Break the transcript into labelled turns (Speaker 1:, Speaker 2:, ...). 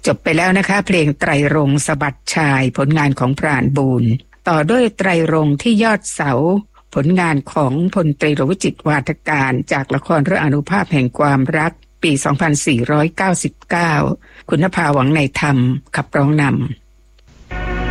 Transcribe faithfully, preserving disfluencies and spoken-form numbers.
Speaker 1: จบไปแล้วนะคะเพลงไตรรงค์สะบัดชายผลงานของพรานบูรณ์ต่อด้วยไตรรงค์ที่ยอดเสาผลงานของพลตรีรวิจิตรวาทการจากละครเรื่องอานุภาพแห่งความรักปี สองพันสี่ร้อยเก้าสิบเก้า คุณนภาหวังในธรรมขับร้องนำ